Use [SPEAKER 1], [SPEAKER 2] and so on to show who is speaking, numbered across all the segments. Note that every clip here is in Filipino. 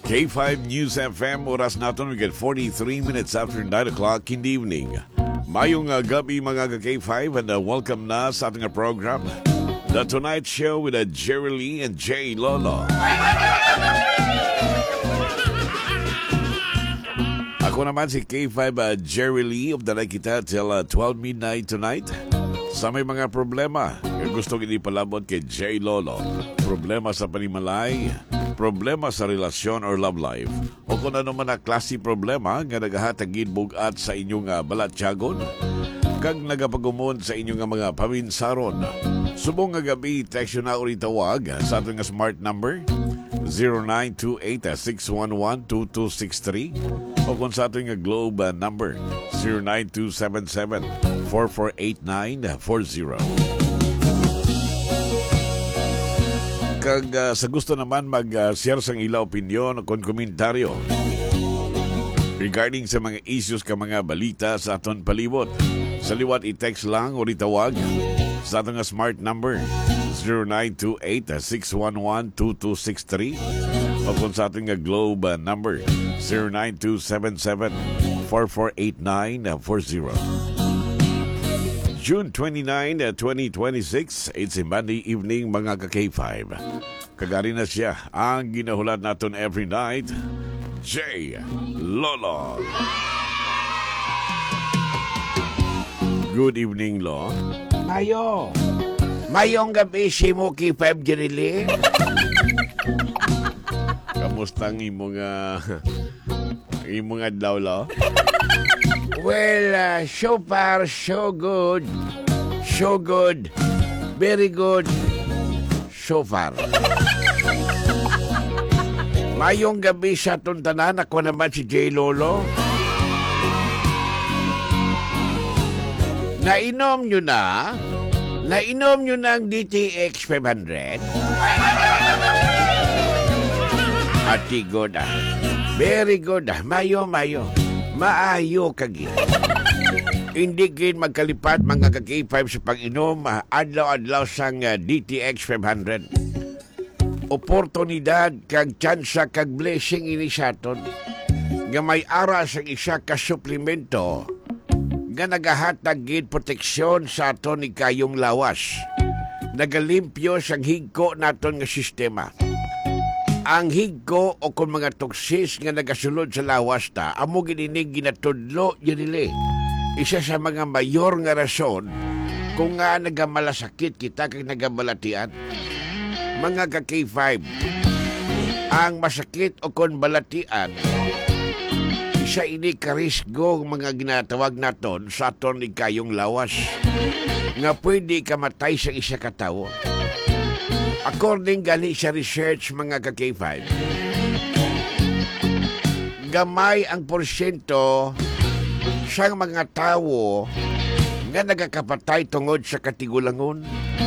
[SPEAKER 1] K5 News FM, oras natin, we get 43 minutes after 9 o'clock in the evening. Mayong gabi mga ka-K5 and welcome na sa ating program, The Tonight Show with Jerry Lee and Jay Lolo. Ako naman si K5 Jerry Lee of the Kita till 12 midnight tonight. Sa may mga problema, gusto palabot kay Jay Lolo. Problema sa panimalay, problema sa relasyon or love life, o kung ano man na klase problema nga nagahatagid bugat sa inyong balatyagon, kag nagapagumon sa inyong mga paminsaron. Subong nga gabi, text na uri tawag sa ating smart number 0928-611-2263 o kung sa ating globe number 09277-448940. Kag sa gusto naman mag-share sang ila opinyon o komentaryo regarding sa mga issues ka mga balita sa aton palibot, sa liwat i-text lang o itawag sa atong smart number 0928-611-2263 o kung sa ating globe number 09277-448940. June 29, 2026, it's a Monday evening mga ka-K5. Kagari na siya ang ginahulat natin every night, Jay Lolo. Good evening, Lo.
[SPEAKER 2] Mayong gabi si mo K5 Jerry.
[SPEAKER 1] Kamustang imong adlaw, Lo?
[SPEAKER 2] Well, so far, so good. So good. Very good. So far. Mayong gabi sa tuntanan. Ako naman si Jay Lolo. Nainom nyo na? Nainom nyo na ang DTX 500? Ati good ah. Very good ah. Mayo. Maayo kagi. Hindi gid magkalipat mga ka-K5 sa pag-inom adlaw-adlaw sang DTX 500. Oportunidad kag tsansa kag blessing ini saton nga may ara sang isa ka suplemento nga nagahatag gid proteksyon sa aton ni kayong lawas. Nagalimpyo sang higko naton nga sistema. Ang higko o kung mga toksis nga nagasulod sa lawas ta, amo gininig ginatudlo yanili. Isa sa mga mayor nga rason kung nga nagamalasakit kita kag nagabalatian. Mga ka-K5, ang masakit o kung balatian, isa ini karisgo mga ginatawag naton sa aton ni kayong lawas. Nga pwede kamatay sa isa katawo. According gali sa research mga ka-K5, gamay ang porsyento sa mga tao nga nagakapatay tungod sa katigulangon.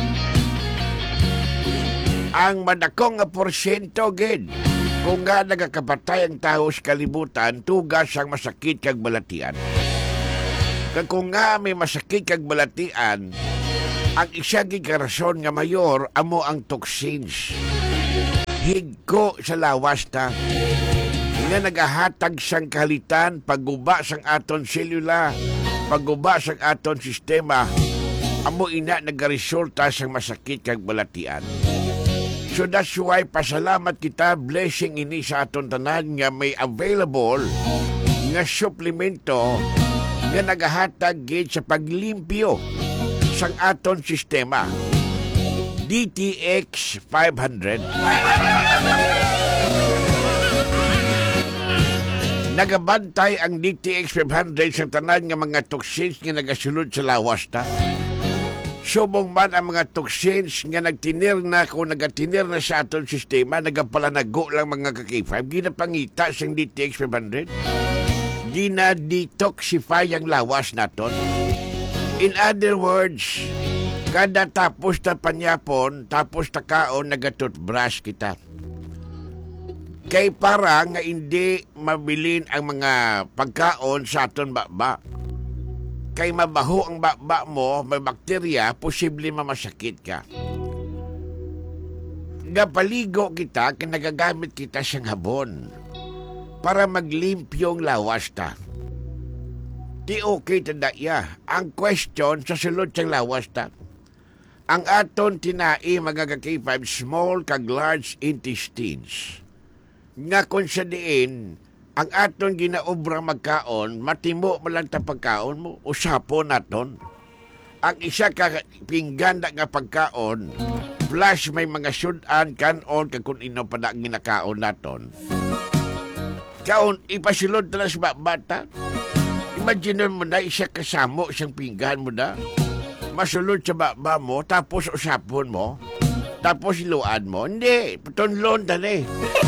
[SPEAKER 2] Ang madakong nga porsyento gid kung nga nagakapatay ang tao sa kalibutan tugas ang masakit kag balatian. Kag kung nga may masakit kag balatian, ang isa gigarason nga mayor amo ang toxins. Higko sa lawas ta nga nagahatag sang kalitan, pagguba sang aton selula, pagguba sang aton sistema, amo ina nagaresulta sang masakit kag balatian. So that's why pasalamat kita, blessing ini sa aton tanan nga may available nga suplemento nga nagahatag gid sa paglimpyo sang aton sistema. DTX 500. Nagabantay ang DTX 500 sa tanan nga mga toxins nga nagasulod sa lawas ta. Subong man ang mga toxins nga nagtinir na kung nagatinir na sa aton sistema, nagapalanago lang mga ka-K5, ginapangita sang DTX 500. Gina-detoxify ang lawas naton. In other words, kada tapos ta panyapon, tapos ta kaon, nagatoothbrush kita. Kay para nga hindi mabilin ang mga pagkaon sa aton baba. Kay mabaho ang baba mo, may bakterya, posible mamasakit ka. Gapaligo kita, kaya nagagamit kita siyang habon. para maglimpyong lawas ta. Di okay tada iya. Ang question sa sulod siyang lawas ta. Ang aton tinai mga ka-K5 small kag large intestines. Nga kung sa diin, ang aton ginaobra magkaon, matimo malang ta pagkaon mo, usapon naton. Ang isa ka pingganda nga pagkaon, plus may mga sudan, kanon, kag kung ino pa na ginakaon naton. Kaon, ipasilod talas bata. Imagine mo na, isa kasamo, isang pinggan mo na. Masulod sa baba mo, tapos usapon mo, tapos iluan mo. Hindi, tunlon tani.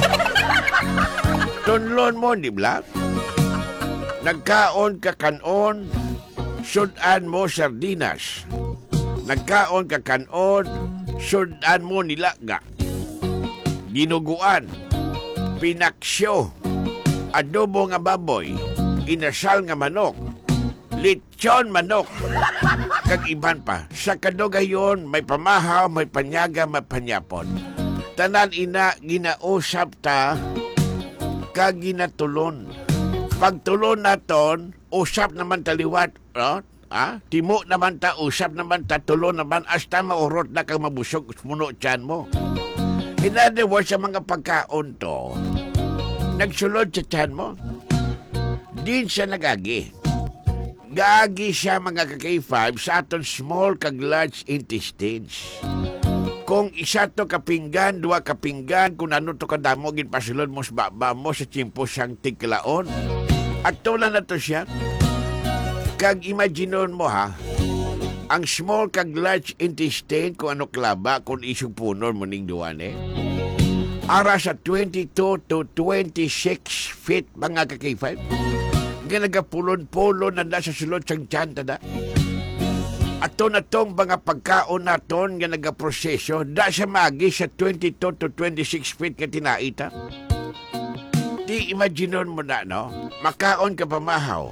[SPEAKER 2] Tunlon mo, di ba? Nagkaon ka kanon, sudan mo sardinas. Nagkaon ka kanon, sudan mo nilaga. Ginuguan, pinaksyo, adobo nga baboy, inasal nga manok, lechon manok, kag iban pa. Sa kadugayon, may pamahaw, may panyaga, may panyapon. Tanan ina, ginausap ta, kag ginatulon. Pagtulon naton, usap naman taliwat, no? Timo naman ta, usap naman ta, tulon naman, hasta maurot na kang mabusog, muno tiyan mo. In other words, sa mga pagkaon to, nagsulod sa tiyan mo, din siya nagagi. Gagi siya mga ka-K5 sa aton small kag large intestines. Kung isa to kapinggan, dua kapinggan, kung ano to kadamo, ginpasulod mo sa baba mo sa tsimpo siyang tiglaon. At tula na to siya. Kag imaginon mo ha, ang small kag large intestine, kung ano klaba, kung isang punor mo ning duwan ara sa 22 to 26 feet mga ka-K5. Nga nagapulon-pulon na nasa sulod siyang tiyan tada. Ato na tong mga pagkaon naton nga nagaproseso da sa magi sa 22 to 26 feet ka tinaita. Di imaginon mo na, no? Makaon ka pamahaw.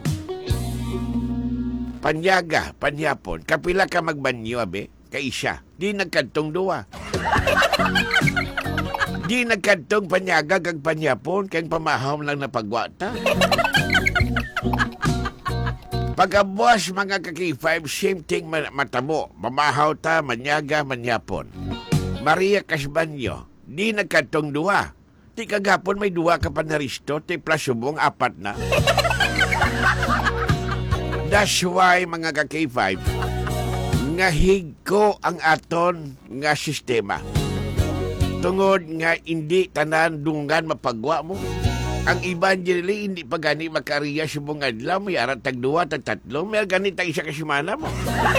[SPEAKER 2] Panyaga, panyapon. Kapila ka magbanyo, abe? Kaisa. Di nagkantong duwa. Di nagkantong panyaga kag panyapon kag pamahaw lang na pagwata. Pagkabuas mga ka-K5, same thing matamo. Mamahaw ta, manyaga, manyapon. Maria Casbanyo, di nagkantong duwa. Di kagapon may duwa ka pa na risto, ti plus subong, apat na. That's why mga ka-K5, nga higko ang aton nga sistema. Tungod nga hindi tanan dungan mapagwa mo. Ang iban dili hindi pa gani makariya subong adlaw, may arat tag duwa tag tatlo, may gani tag isa ka semana mo.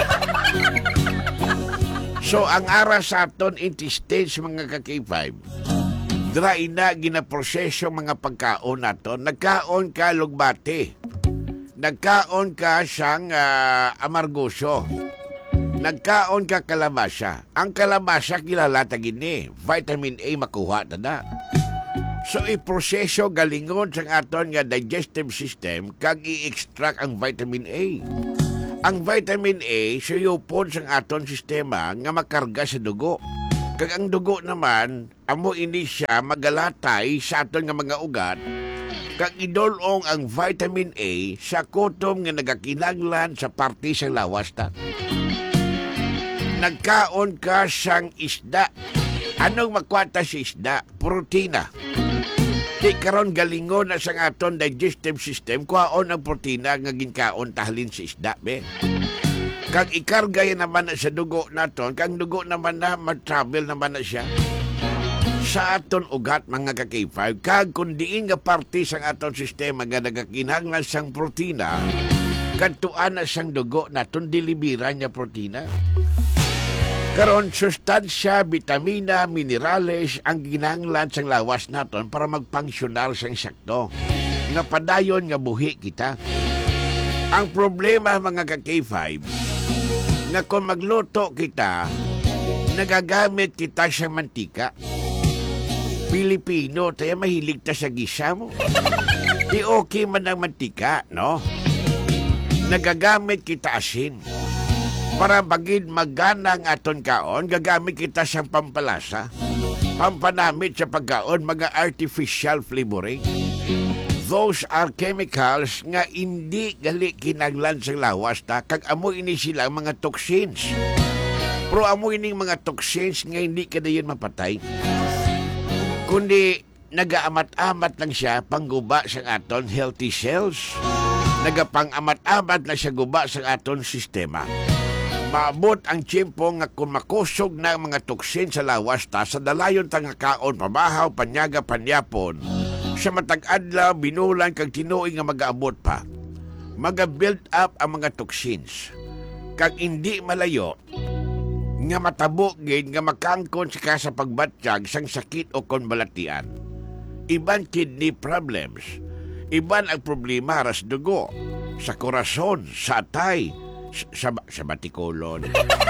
[SPEAKER 2] So ang ara sa aton intestines mga ka-K5, dra ina ginaproseso mga pagkaon naton. Nagkaon ka lugbate, nagkaon ka siyang amargoso, nagkaon ka kalabasa. Ang kalabasa kilala tagini, vitamin A makuha tada. So, iproseso galingon sa aton nga digestive system kag i-extract ang vitamin A. Ang vitamin A, suyupon sa aton sistema nga makarga sa dugo. Kag ang dugo naman, amo ini siya magalatay sa aton nga mga ugat, kag idolong ang vitamin A sa kutom nga nagakinanglan sa parte sa lawas ta. Nagkaon ka sang isda. Anong makwata sa isda? Protina. Di karon galingon na sa aton digestive system, kuhaon ang protina nga ginkaon tahalin sa isda, be. Kag ikarga yan naman na sa dugo naton, kag dugo naman na mag-travel naman na siya sa aton ugat mga ka-K5. Kag kung diin nga parte sa aton sistema nga nagakinahanglan sang protina, kadtuan na sang dugo naton dilibiran niya protina. Karon sustansya, vitamina, minerales ang ginanglan sang lawas naton para magpangsyonal sang sakto. Nga padayon nga buhi kita. Ang problema mga ka-K5, nga kung magluto kita, nagagamit kita sa mantika. Pilipino, tayo mahilig ta sa gisa mo. Di okay man ang mantika, no? Nagagamit kita asin. Para bagid magana ang aton kaon, gagamit kita sa pampalasa, pampanamit sa pagkaon, mga artificial flavoring. those are chemicals nga hindi gali kinanglan sa lawas ta, kag amo ini sila mga toxins. Pero amo ining mga toxins nga hindi ka dayon mapatay. Kundi nagaamat-amat lang siya pangguba sa aton healthy cells. Nagapang-amat-amat na siya guba sa aton sistema. Maabot ang tiyempo nga kung makusog na ang mga toksin sa lawas ta, sa dalayon ta nga kaon, pabahaw, panyaga, panyapon, sa matag-adlaw, binulan, kag tinuig nga mag-aabot pa. Mag-build up ang mga toxins. Kag hindi malayo, nga matabo gid nga makangkon sa pagbatsyag sang sakit o konbalatian. Iban kidney problems. Iban ang problema ras dugo, sa korason, sa atay, sa batikolon.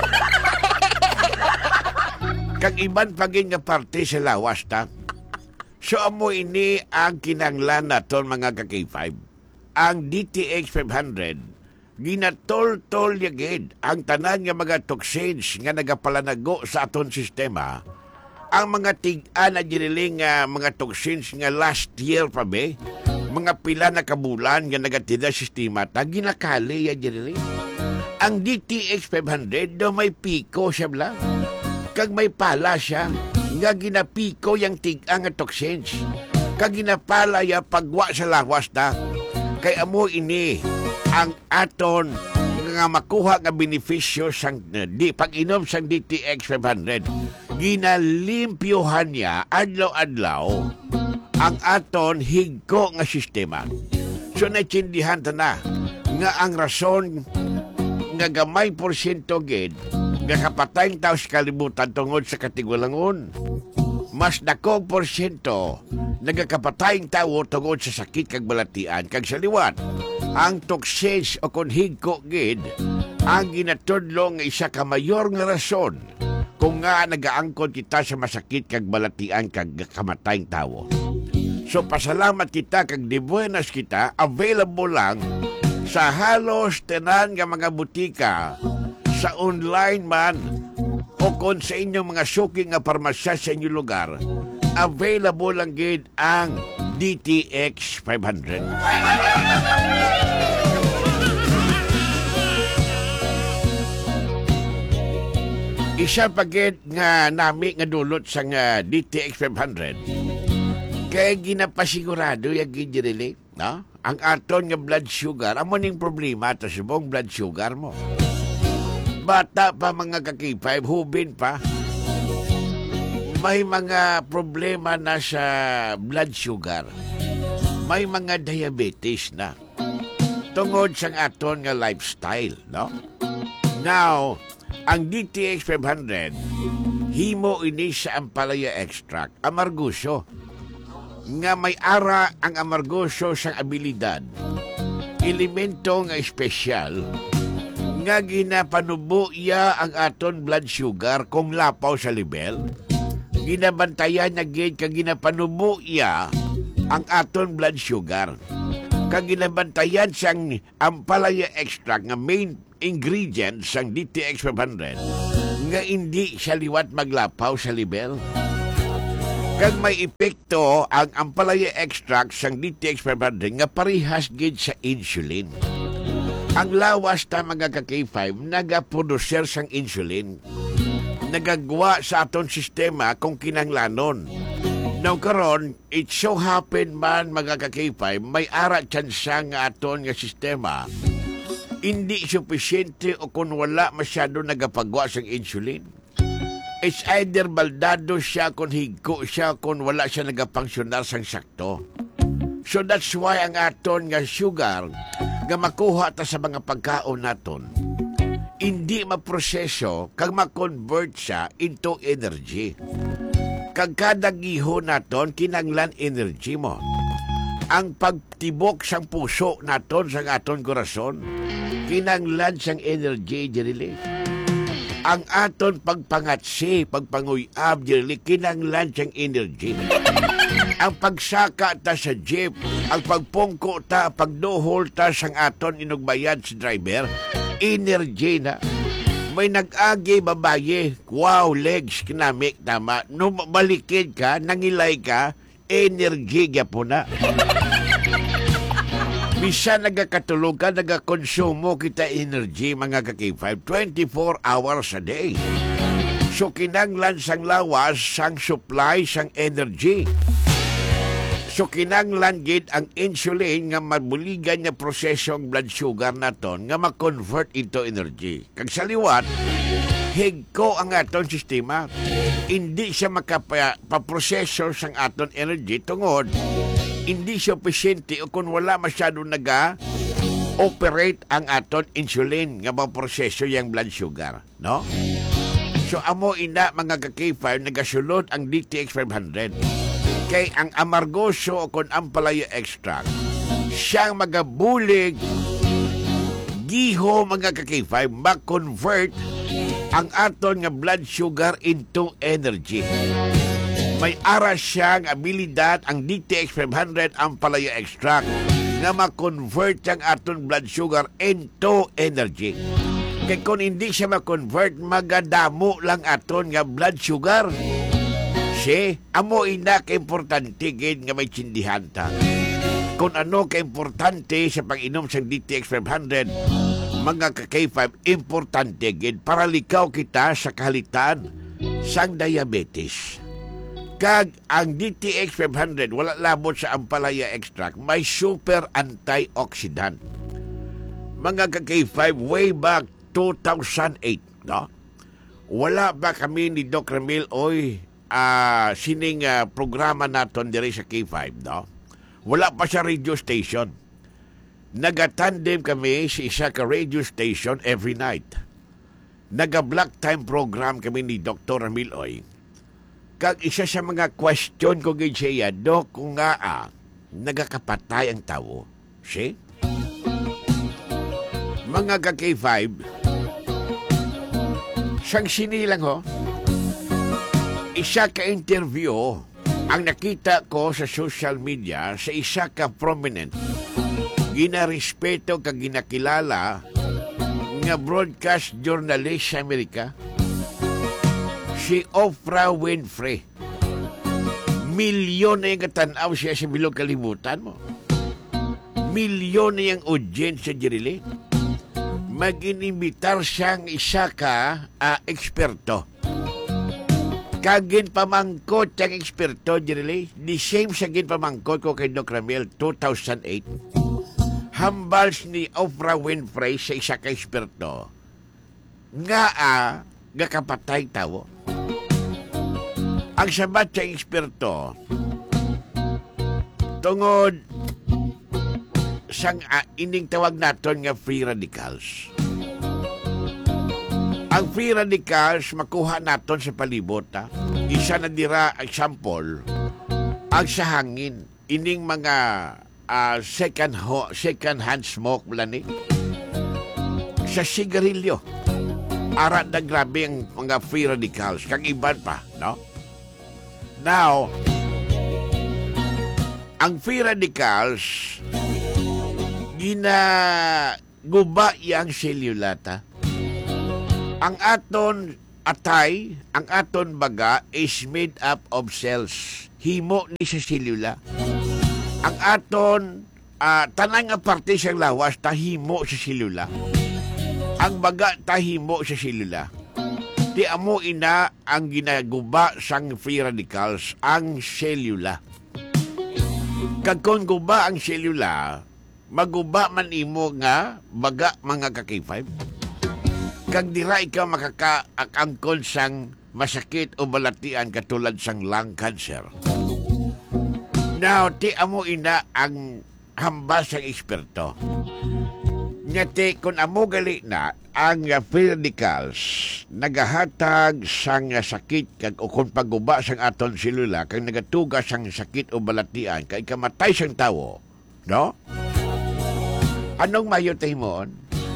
[SPEAKER 2] Kag iban pagin nga parte sa lawas ta. So amo ini ang kinanglan naton mga ka-K5. Ang DTX 500 ginatol-tol yagid ang tanan nga mga toxins nga nagapalanago sa aton sistema. Ang mga tig-an na giniling nga mga toxins nga last year pa be, mga pila na kabulan nga nagatida sistema ta, ginakali ya giniling. Ang DTX 500 do may piko siya bla. Kag may pala siya nga ginapiko yang tig-an nga toxins. Kag ginapala ya pagwa sa lawas ta. Kay amo ini ang aton nga makuha nga benepisyo sang pag-inom sang DTX 500. Ginalimpyohan niya adlaw-adlaw ang aton higko nga sistema. So naintindihan ta na nga ang rason nga gamay porsyento gid nga kapatayng tao sa kalibutan tungod sa katigulangon. Mas dakong porsyento nagakapatayng tao tungod sa sakit kag balatian kag sa liwat. Ang toxins o konhigko gid ang ginatudlo nga isa ka mayor nga rason kung nga nagaangkon kita sa masakit kag balatian kag kamatayng tao. So pasalamat kita kag di buenas kita, available lang sa halos tenan nga mga butika, sa online man o kung sa inyong mga suki nga parmasya sa inyong lugar, available lang gid ang DTX 500. Isa pagid nga nami nga dulot sa nga DTX 500. Kaya ginapasigurado yung gidjirili, no? Ang aton nga blood sugar, amo ning problema ta subong blood sugar mo. Bata pa mga ka-K5, hubin pa. May mga problema na sa blood sugar. May mga diabetes na. Tungod sang aton nga lifestyle, no? Now, ang DTX 500, himo ini sa ampalaya extract, amargusyo. Nga may ara ang amargosyo sang abilidad, elemento nga espesyal nga ginapanubo iya ang aton blood sugar kung lapaw sa level. Ginabantayan na gid kag ginapanubo iya ang aton blood sugar. Kag ginabantayan sang ampalaya extract nga main ingredient sang DTX 500 nga hindi siya liwat maglapaw sa level. Kag may epekto ang ampalaya extract sang DTX 500 nga parihas gid sa insulin. Ang lawas ta mga ka-K5 nagaproducer sang insulin. Nagagawa sa aton sistema kung kinanglanon. Now karon, it so happen man mga ka-K5 may ara tsansa nga aton nga sistema hindi sufisyente o kung wala masyado nagapagwa sang insulin. It's either baldado siya kung higko siya kung wala siya nagapangsyonar sang sakto. So that's why ang aton nga sugar nga makuha ta sa mga pagkaon naton hindi maproseso kag ma-convert siya into energy. Kag kada gihon naton kinanglan energy mo. Ang pagtibok sang puso naton sang aton korason kinanglan sang energy dirili. Ang aton pagpangatsi, pagpanguyab, kinanglan siyang energy. Ang pagsaka ta sa jeep, ang pagpungko ta, pagduhol ta sang aton inugbayad sa driver, energy na. May nag-agi babaye, wow, legs, kinamik, tama. No, balikid ka, nangilay ka, energy po na. Bisan nagakatulog ka, nagakonsumo kita energy, mga ka-K5, 24 hours a day. So, kinanglan sang lawas, sang supply, sang energy. So, kinanglan gid ang insulin nga mabuligan nga prosesong blood sugar naton nga ma-convert into energy. Kag sa liwat, higko ang aton sistema. Hindi siya makapaproseso sang aton energy tungod hindi sufficiente o kung wala masyado operate ang aton insulin nga maproseso yung blood sugar, no? So amo ina mga ka-K5 nagasulod ang DTX 500 kay ang amargoso o kung ampalaya extract siyang magabulig giho mga ka-K5 ma-convert ang aton nga blood sugar into energy. May aras siyang abilidad ang DTX 500 ang palaya extract na ma-convert ang aton blood sugar into energy. Kaya kung hindi siya ma-convert, magadamo lang aton nga blood sugar. Si, amo ina ka-importante gid nga may tsindihan ta. Kung ano ka-importante sa pag-inom sa DTX 500, mga ka-K5, importante gid para likaw kita sa kahalitan sang diabetes. Kag ang DTX 500 wala labot sa ampalaya extract, may super antioxidant. Mga ka-K5 way back 2008, no? Wala ba kami ni Doc Ramil sining programa naton diri sa K5, no? Wala pa sa radio station. Nagatandem kami sa isa ka radio station every night. Naga-black time program kami ni Dr. Ramil Kag isa sa mga question ko gid siya, Dok, kung nagakapatay ang tao. Si? Mga ka-K5, siyang sinilang isa ka-interview ang nakita ko sa social media sa isa ka prominent, ginarespeto kag ginakilala nga broadcast journalist sa Amerika, si Oprah Winfrey. Milyon na yung katanaw siya sa bilog kalimutan mo. Milyon na yung audience sa Jirili. Mag-inimbitar siyang isa ka eksperto. Kagin pamangkot siyang eksperto, Jirili. The same sa gin pamangkot ko kay Doc Ramil 2008. Hambals ni Oprah Winfrey sa isa ka eksperto. Nga kapatay tao. Ang sabat sa eksperto, tungod sang ining tawag naton nga free radicals. Ang free radicals makuha naton sa palibot. Isa na dira example, ang sa hangin, ining mga second hand smoke ni sa sigarilyo. Ara na grabe ang mga free radicals, kang iban pa, no? Now, ang free radicals, ginaguba yang selulata. Ang aton atay, ang aton baga is made up of cells. Himo ni sa selula. Ang aton tanang nga parte siyang lawas, tahimo sa selula. Ang baga tahimo sa selula. Di amo ina ang ginaguba sang free radicals, ang selula. Kag kung guba ang selula, maguba man imo nga baga mga ka-K5. Kag dira ikaw makakaangkon sang masakit o balatian katulad sang lung cancer. Now, ti amo ina ang hambas sang eksperto. Ngati kung amo gali na ang free radicals nagahatag sang sakit kag o kung pagguba sang aton selula kag nagatuga sang sakit o balatian kay kamatay sang tawo, no? Anong mayo tahimon?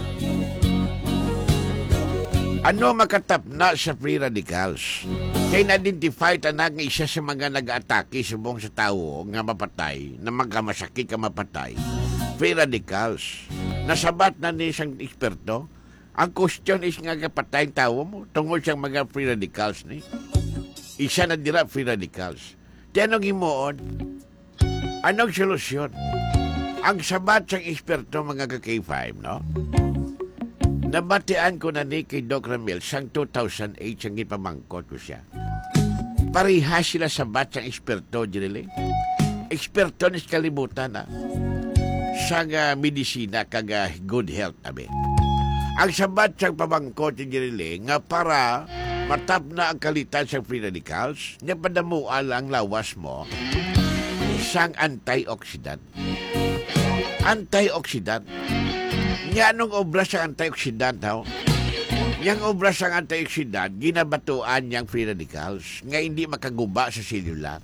[SPEAKER 2] Ano makatapna sa free radicals? Kay na-identify tanag nga isa sa mga nag-atake subong sa tawo nga mapatay, na magkamasakit ka mapatay. Free radicals. Nasabat na ni isang eksperto. Ang question is nga kapatay ang tawo mo tungkol siyang mga free radicals ni. Isa na dira free radicals. Di anong himuon? Anong solusyon? Ang sabat sa eksperto mga ka-K5, no? Nabatian ko na ni kay Doc Ramil sang 2008 siyang ipamangkot ko siya. Parihas sila sabat sa eksperto, Jirili. Eksperto ni kalibutan, na. Sang medisina kag good health, abe. Ang sabat siyang pamangkot, Jirili, nga para matap na ang kalitan sa free radicals, nga padamuan ang lawas mo sang antioxidant. Antioxidant. Nga anong obra sa antioxidant, ho? Yang obra sa antioxidant, ginabatuan niyang free radicals nga hindi makaguba sa selula.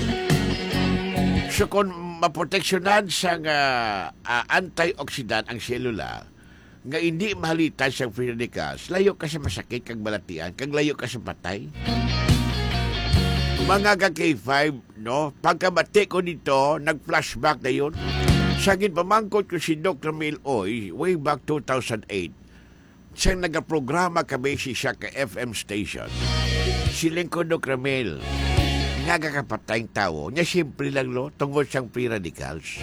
[SPEAKER 2] So kung maproteksyonan sa antioxidant ang selula, nga hindi mahalitan sa free radicals, layo ka sa masakit kag balatian, kag layo ka sa patay. Mga ka-K5, no? Pagkabati ko dito, nag-flashback na yun. Sagin pamangkot ko si Dr. Mil Oy, way back 2008. Siyang nagaprograma kami siya ka FM station. Siling ko Dr. Mil, nga kakapatayang tao, niya simple lang lo, tungkol siyang free radicals.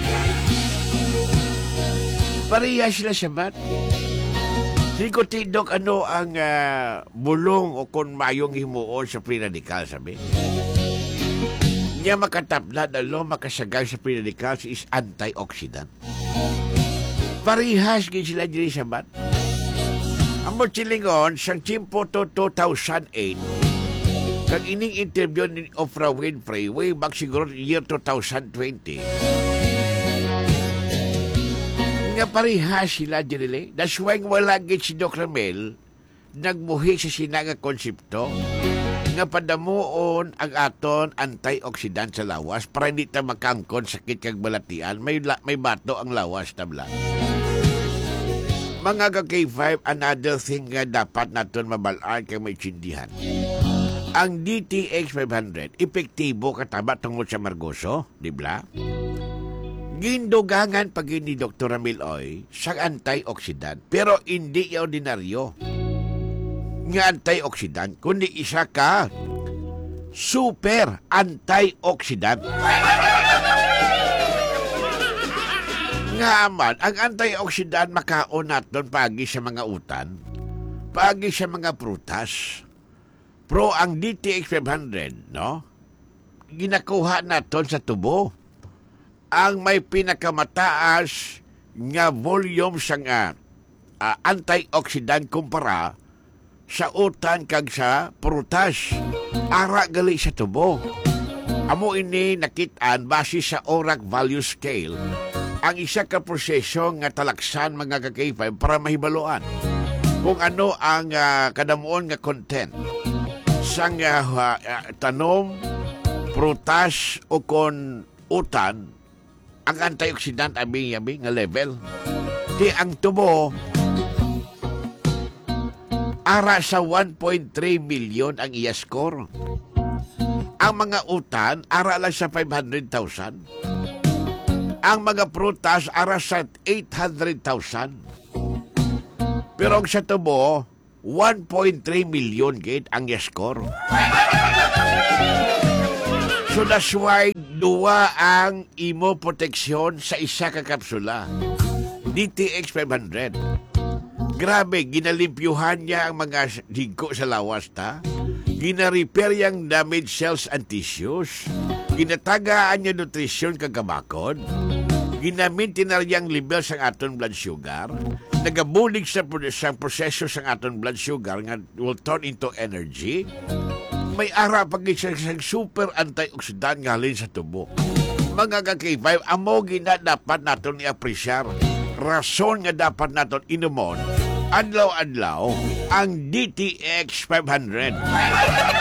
[SPEAKER 2] Pariya sila sa mat. Hindi ko tidok ano ang bulong o kung mayong himuon sa free radicals, sabi. Niya makatapla na lo makasagal sa free radicals is antioxidant. Parihas gin sila diri sa mat. Amo silingon sang timpo to 2008. Kag ining interview ni Oprah Winfrey way back siguro year 2020. Nga parihas sila diri. That's why wala gid si Dr. Mel nagbuhi sa sinanga konsepto nga padamuon ang aton antioxidant sa lawas para hindi ta makangkon sakit kag balatian, may bato ang lawas tabla. Mga ka-K5, another thing nga dapat naton mabalaan kay may tsindihan. Ang DTX 500 epektibo kataba tungod sa margoso, di ba? Gindugangan pag ni Dr. Ramil Oy sa antioxidant, pero hindi ordinaryo nga antioxidant, kundi isa ka super antioxidant. Nga man, ang antioxidant makaon naton pagi sa mga utan, pagi sa mga prutas. Pro ang DTX 500, no? Ginakuha naton sa tubo. Ang may pinakamataas nga volume sa antioxidant kumpara sa utan kag sa prutas. Ara gali sa tubo. Amo ini nakitaan base sa ORAC value scale ang isa ka proseso nga talaksan mga ka-K5 para mahibaluan kung ano ang kadamuon nga content sang tanom, prutas o kon utan ang antioxidant abing nga level. Di ang tubo ara sa 1.3 million ang iya score. Ang mga utan, ara lang sa 500,000. Ang mga prutas, ara sa 800,000. Pero ang sa tubo, 1.3 million gate ang iya score. So that's why duwa ang imo proteksyon sa isa ka kapsula. DTX 500. Grabe, ginalimpyuhan niya ang mga higko sa lawas, ta? Gina-repair yung damaged cells and tissues. Ginatagaan niya nutrisyon kagabakod. Ginamintinar yung level sa aton blood sugar. Nagabulig sa proseso sa aton blood sugar nga will turn into energy. May ara pag isang super antioxidant nga halin sa tubo. Mga ka-K5, amo gina dapat naton i-apresyar. Rason nga dapat naton inumon adlaw-adlaw ang DTX 500.